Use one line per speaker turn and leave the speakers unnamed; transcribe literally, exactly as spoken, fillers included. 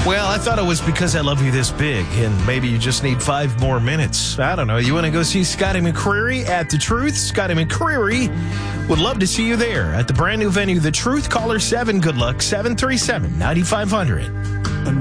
Well, I thought it was because I love you this big, and maybe you just need five more minutes. I don't know. You want to go see Scotty McCreery at The Truth? Scotty McCreery would love to see you there at the brand new venue, The Truth. Caller seven. Good luck. seven three seven, nine five zero zero.